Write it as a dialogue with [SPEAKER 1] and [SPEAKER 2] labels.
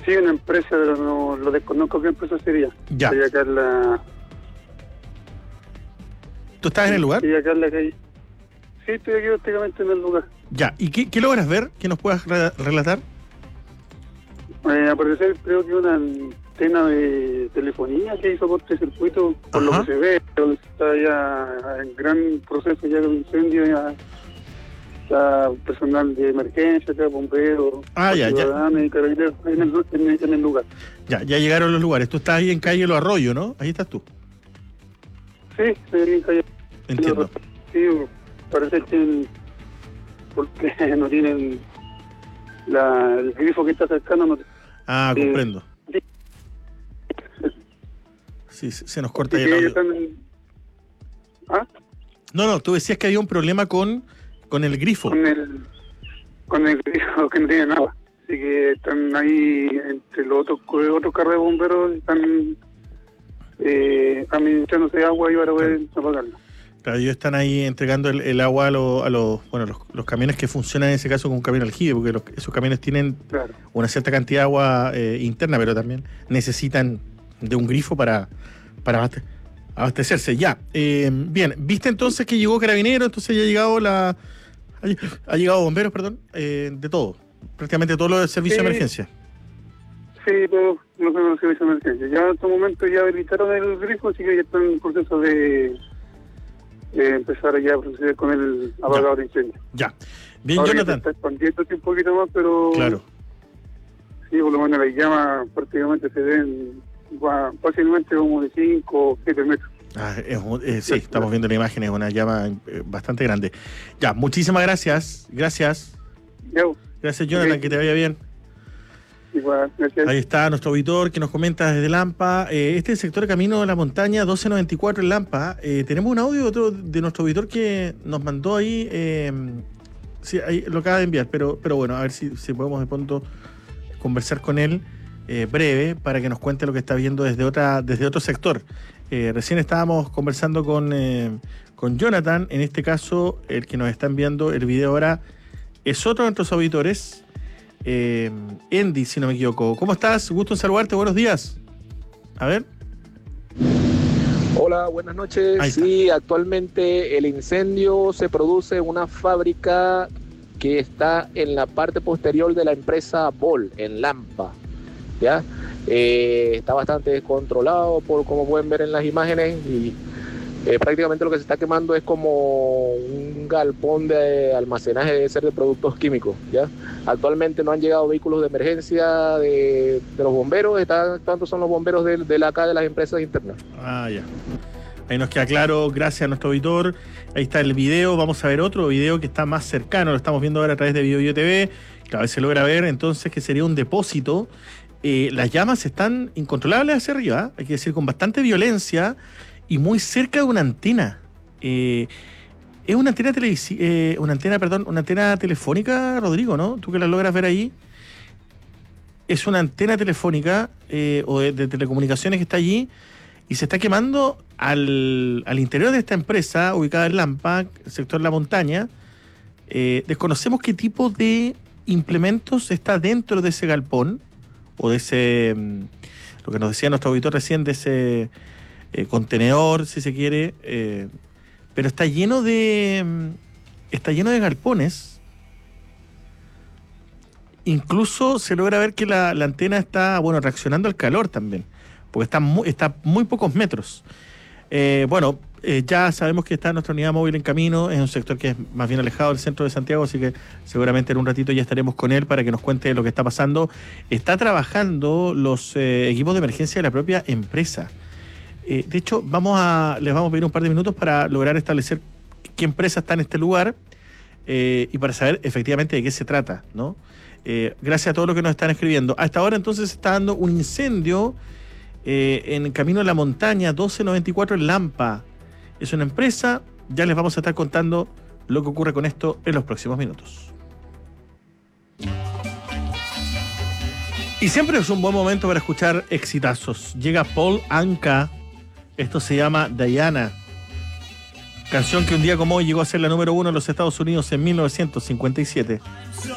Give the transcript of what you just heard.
[SPEAKER 1] Sí, una empresa, pero no lo desconozco qué empresa sería.
[SPEAKER 2] Ya.
[SPEAKER 1] Estoy acá en la...
[SPEAKER 2] ¿Tú estás en el lugar?
[SPEAKER 1] Estoy acá en la calle. Sí, estoy aquí prácticamente en el lugar.
[SPEAKER 2] Ya. ¿Y qué logras ver? ¿Que nos puedas relatar?
[SPEAKER 1] Al parecer creo que una antena de telefonía que hizo cortocircuito, por lo
[SPEAKER 2] Ajá.
[SPEAKER 1] que se ve, pero está ya en gran proceso ya de incendio, ya está personal de emergencia, acá, bomberos,
[SPEAKER 2] Ya.
[SPEAKER 1] ciudadanos y carabineros en el lugar.
[SPEAKER 2] Ya llegaron los lugares. Tú estás ahí en calle Los Arroyos, ¿no? Ahí estás tú.
[SPEAKER 1] Sí, estoy aquí en calle.
[SPEAKER 2] Entiendo.
[SPEAKER 1] Sí, parece que porque no tienen el grifo que está cercano. No,
[SPEAKER 2] comprendo. Sí, se nos corta ahí el audio.
[SPEAKER 1] ¿Ah?
[SPEAKER 2] No, tú decías que había un problema con el grifo.
[SPEAKER 1] Con el grifo que no tiene nada. Así que están ahí entre los otros carros de bomberos, están administrándose agua y ahora pueden apagarla.
[SPEAKER 2] Claro, ellos están ahí entregando el agua a los camiones que funcionan en ese caso con un camión aljibe, porque esos camiones tienen una cierta cantidad de agua interna, pero también necesitan de un grifo para abastecerse. Ya, bien, ¿viste entonces que llegó Carabineros? Entonces ya ha llegado bomberos, perdón, de todo, prácticamente todo lo del servicio de emergencia.
[SPEAKER 1] Sí, todos los servicios de emergencia. Ya en estos momentos ya habilitaron el grifo, así que ya están en proceso de empezar ya a proceder con el apagador de incendio.
[SPEAKER 2] Ya. Bien,
[SPEAKER 1] ahora
[SPEAKER 2] Jonathan.
[SPEAKER 1] Está expandiéndose un poquito más, pero...
[SPEAKER 2] Claro.
[SPEAKER 1] Sí, por lo menos las llamas prácticamente se ven fácilmente como de 5 o 7 metros.
[SPEAKER 2] Sí, estamos viendo la imagen, es una llama bastante grande. Ya, muchísimas gracias. Gracias, Jonathan, que te vaya bien.
[SPEAKER 1] Igual, gracias.
[SPEAKER 2] Ahí está nuestro auditor que nos comenta desde Lampa. Este es el sector de Camino de la Montaña 1294 en Lampa. Tenemos un audio otro de nuestro auditor que nos mandó ahí. Sí, ahí lo acaba de enviar, pero bueno, a ver si podemos de pronto conversar con él breve para que nos cuente lo que está viendo desde otro sector. Recién estábamos conversando con Jonathan. En este caso, el que nos está enviando el video ahora es otro de nuestros auditores. Andy, si no me equivoco. ¿Cómo estás? Gusto en saludarte, buenos días. A ver.
[SPEAKER 3] Hola, buenas noches. Sí, actualmente el incendio se produce en una fábrica que está en la parte posterior de la empresa Bol, en Lampa. ¿Ya? Está bastante descontrolado, como pueden ver en las imágenes, y prácticamente lo que se está quemando es como un galpón de almacenaje de productos químicos. ¿Ya? Actualmente no han llegado vehículos de emergencia de los bomberos, tanto son los bomberos de las empresas internas.
[SPEAKER 2] Ya. Ahí nos queda claro, gracias a nuestro auditor. Ahí está el video, vamos a ver otro video que está más cercano, lo estamos viendo ahora a través de Video TV, que a veces se logra ver entonces que sería un depósito. Las llamas están incontrolables hacia arriba, hay que decir, con bastante violencia y muy cerca de una antena. Es una antena una antena telefónica, Rodrigo, ¿no? Tú que la logras ver ahí. Es una antena telefónica o de telecomunicaciones que está allí y se está quemando al interior de esta empresa ubicada en Lampa, el sector de la montaña. Desconocemos qué tipo de implementos está dentro de ese galpón o de ese, lo que nos decía nuestro auditor recién, de ese contenedor, si se quiere, pero está lleno de galpones. Incluso se logra ver que la antena está, reaccionando al calor también, porque está muy pocos metros. Ya sabemos que está nuestra unidad móvil en camino, es un sector que es más bien alejado del centro de Santiago, así que seguramente en un ratito ya estaremos con él para que nos cuente lo que está pasando. Está trabajando los equipos de emergencia de la propia empresa. De hecho, les vamos a pedir un par de minutos para lograr establecer qué empresa está en este lugar y para saber efectivamente de qué se trata, ¿no? Gracias a todos los que nos están escribiendo. Hasta ahora entonces se está dando un incendio en el Camino de la Montaña 1294 en Lampa. Es una empresa, ya les vamos a estar contando lo que ocurre con esto en los próximos minutos. Y siempre es un buen momento para escuchar exitazos. Llega Paul Anka, esto se llama Diana, canción que un día como hoy llegó a ser la número 1 en los Estados Unidos en 1957.